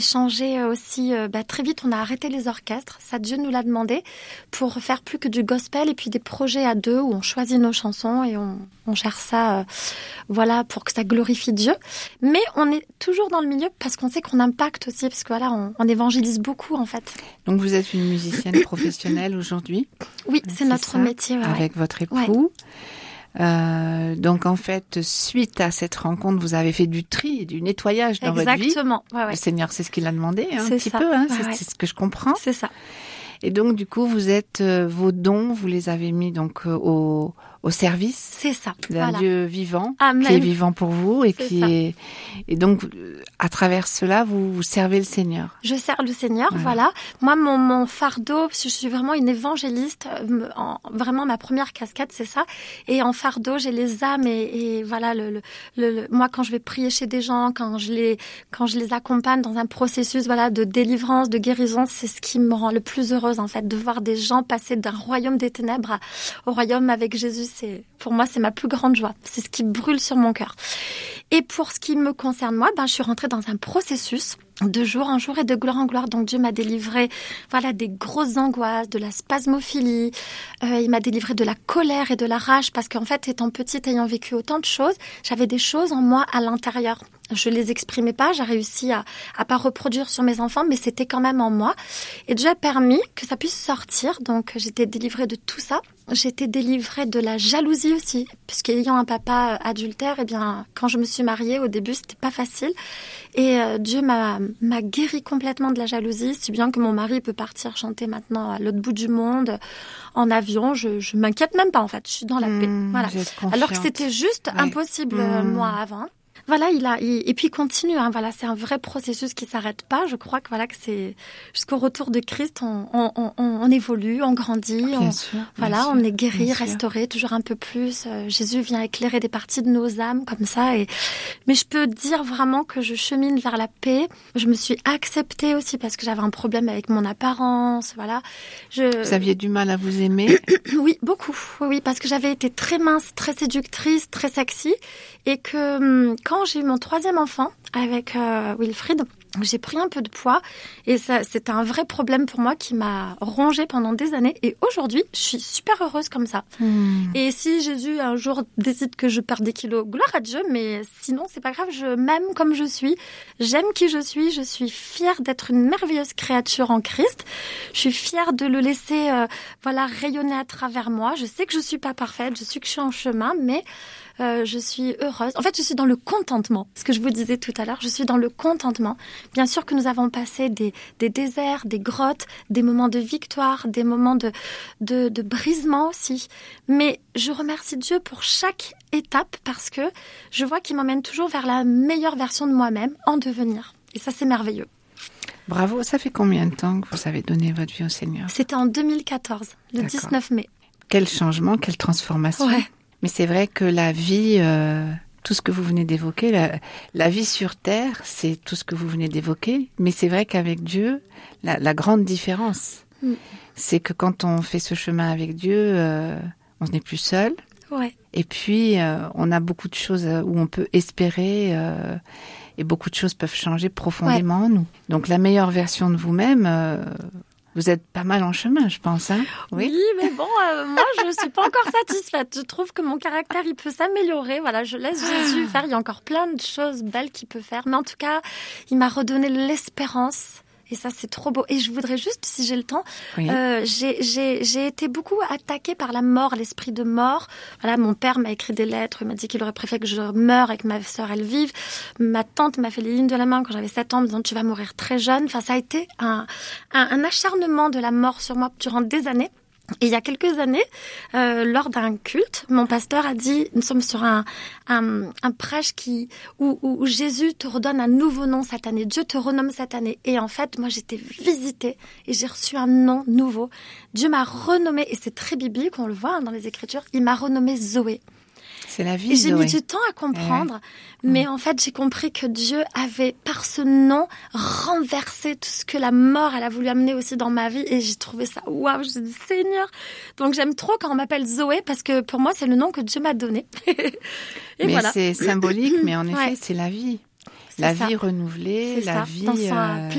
Changer aussi, très vite, on a arrêté les orchestres. Ça, Dieu nous l'a demandé pour faire plus que du gospel et puis des projets à deux où on choisit nos chansons et on gère ça, pour que ça glorifie Dieu. Mais on est toujours dans le milieu parce qu'on sait qu'on impacte aussi, parce que on évangélise beaucoup en fait. Donc vous êtes une musicienne professionnelle aujourd'hui? Oui, c'est notre métier. Avec votre époux. Ouais. Donc en fait, suite à cette rencontre, vous avez fait du tri, du nettoyage dans votre vie. Exactement. Ouais. Le Seigneur, c'est ce qu'il a demandé, un c'est petit ça. peu. C'est ce que je comprends. C'est ça. Et donc du coup, vous êtes vos dons, vous les avez mis donc au service. C'est ça. D'un Dieu vivant, Amen. qui est vivant pour vous et C'est ça. Et donc à travers cela, vous servez le Seigneur. Je sers le Seigneur, voilà. Moi, mon fardeau, parce que je suis vraiment une évangéliste, vraiment ma première casquette, c'est ça. Et en fardeau, j'ai les âmes et voilà, moi, quand je vais prier chez des gens, quand je les accompagne dans un processus, de délivrance, de guérison, c'est ce qui me rend le plus heureuse, en fait, de voir des gens passer d'un royaume des ténèbres au royaume avec Jésus. Pour moi, c'est ma plus grande joie. C'est ce qui brûle sur mon cœur. Et pour ce qui me concerne, moi, je suis rentrée dans un processus de jour en jour et de gloire en gloire. Donc Dieu m'a délivré des grosses angoisses, de la spasmophilie. Il m'a délivré de la colère et de la rage parce qu'en fait, étant petite, ayant vécu autant de choses, j'avais des choses en moi à l'intérieur. Je les exprimais pas, j'ai réussi à pas reproduire sur mes enfants, mais c'était quand même en moi. Et Dieu a permis que ça puisse sortir. Donc j'étais délivrée de tout ça. J'étais délivrée de la jalousie aussi, puisqu'ayant un papa adultère, quand je me suis mariée, au début, c'était pas facile. Et Dieu m'a guérie complètement de la jalousie, si bien que mon mari peut partir chanter maintenant à l'autre bout du monde, en avion. Je m'inquiète même pas, en fait. Je suis dans la paix. Voilà. Alors que c'était juste impossible, moi, avant. Et puis il continue, c'est un vrai processus qui s'arrête pas. Je crois que c'est jusqu'au retour de Christ, on évolue, on grandit, on est guéri, restauré, toujours un peu plus. Jésus vient éclairer des parties de nos âmes comme ça. Mais je peux dire vraiment que je chemine vers la paix. Je me suis acceptée aussi parce que j'avais un problème avec mon apparence, Vous aviez du mal à vous aimer? Oui, beaucoup. Oui, parce que j'avais été très mince, très séductrice, très sexy, et que quand j'ai eu mon troisième enfant avec Wilfried, j'ai pris un peu de poids et ça, c'était un vrai problème pour moi qui m'a rongée pendant des années. Et aujourd'hui, je suis super heureuse comme ça. Et si Jésus un jour décide que je perds des kilos, gloire à Dieu, mais sinon c'est pas grave, je m'aime comme je suis. J'aime qui je suis fière d'être une merveilleuse créature en Christ. Je suis fière de le laisser rayonner à travers moi. Je sais que je suis pas parfaite, je suis en chemin, mais je suis heureuse. En fait, je suis dans le contentement. Ce que je vous disais tout à l'heure, je suis dans le contentement. Bien sûr que nous avons passé des déserts, des grottes, des moments de victoire, des moments de brisement aussi. Mais je remercie Dieu pour chaque étape parce que je vois qu'il m'emmène toujours vers la meilleure version de moi-même en devenir. Et ça, c'est merveilleux. Bravo. Ça fait combien de temps que vous avez donné votre vie au Seigneur? C'était en 2014, le 19 mai. Quel changement, quelle transformation. Ouais. Mais c'est vrai que la vie, tout ce que vous venez d'évoquer, la vie sur Terre, c'est tout ce que vous venez d'évoquer. Mais c'est vrai qu'avec Dieu, la grande différence, c'est que quand on fait ce chemin avec Dieu, on n'est plus seul. Ouais. Et puis, on a beaucoup de choses où on peut espérer et beaucoup de choses peuvent changer profondément en nous. Donc, la meilleure version de vous-même... Vous êtes pas mal en chemin, je pense, hein? Oui, mais bon, moi, je suis pas encore satisfaite. Je trouve que mon caractère, il peut s'améliorer. Je laisse Jésus faire. Il y a encore plein de choses belles qu'il peut faire. Mais en tout cas, il m'a redonné l'espérance. Et ça, c'est trop beau. Et je voudrais juste, si j'ai le temps, j'ai été beaucoup attaquée par la mort, l'esprit de mort. Mon père m'a écrit des lettres. Il m'a dit qu'il aurait préféré que je meure et que ma sœur, elle vive. Ma tante m'a fait les lignes de la main quand j'avais 7 ans, me disant tu vas mourir très jeune. Ça a été un acharnement de la mort sur moi durant des années. Et il y a quelques années, lors d'un culte, mon pasteur a dit, nous sommes sur un prêche où Jésus te redonne un nouveau nom cette année, Dieu te renomme cette année. Et en fait, moi j'étais visitée et j'ai reçu un nom nouveau. Dieu m'a renommée, et c'est très biblique, on le voit dans les Écritures, il m'a renommée Zoé. C'est la vie, et j'ai Zoé. mis du temps à comprendre, mais en fait, j'ai compris que Dieu avait, par ce nom, renversé tout ce que la mort, elle a voulu amener aussi dans ma vie. Et j'ai trouvé ça, waouh, je dis Seigneur. Donc, j'aime trop quand on m'appelle Zoé, parce que pour moi, c'est le nom que Dieu m'a donné. Mais voilà. C'est symbolique, mais en effet, c'est la vie. La vie renouvelée, la vie